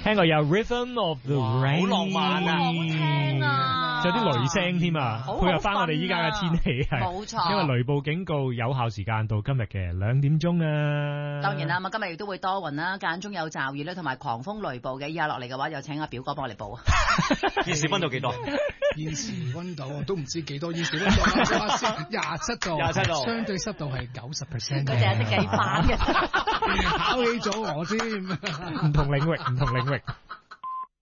聽過有 Rhythm of the Rain， 好浪漫啊， 好聽啊， 有啲雷聲添啊，配合翻我哋依家嘅天氣係， 冇錯。 因為雷暴警告有效時間到今日嘅2點鐘啊。 當然啦，咁今日亦都會多雲啦，間中有驟雨咧，同埋狂風雷暴嘅。以下落嚟嘅話，又請阿表哥幫我嚟報啊。 現時溫度幾多？ 現時溫度我都唔知幾多，現時溫度27度 ，27度， 相對濕度係90%。 佢淨係識計翻嘅， 考起咗我添。 唔同領域，唔同領域。